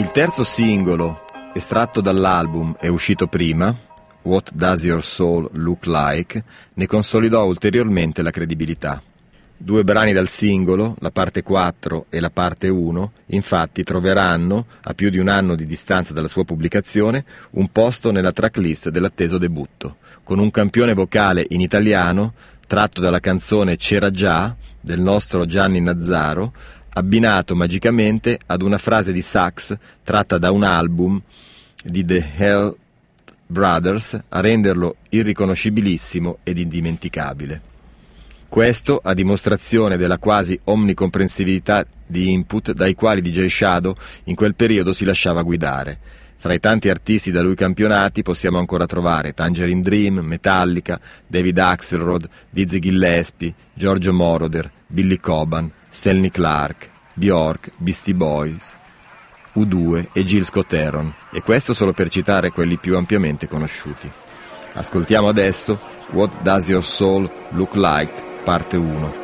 Il terzo singolo, estratto dall'album e uscito prima, What Does Your Soul Look Like, ne consolidò ulteriormente la credibilità. 2 brani dal singolo, la parte 4 e la parte 1, infatti troveranno, a più di un anno di distanza dalla sua pubblicazione, un posto nella tracklist dell'atteso debutto, con un campione vocale in italiano tratto dalla canzone C'era già, del nostro Gianni Nazzaro, abbinato magicamente ad una frase di sax tratta da un album di The Hell Brothers a renderlo irriconoscibilissimo ed indimenticabile. Questo a dimostrazione della quasi omnicomprensività di input dai quali DJ Shadow in quel periodo si lasciava guidare. Fra i tanti artisti da lui campionati possiamo ancora trovare Tangerine Dream, Metallica, David Axelrod, Dizzy Gillespie, Giorgio Moroder, Billy Coban, Stanley Clarke, Bjork, Beastie Boys, U2 e Gil Scott-Heron, e questo solo per citare quelli più ampiamente conosciuti. Ascoltiamo adesso What Does Your Soul Look Like, parte 1.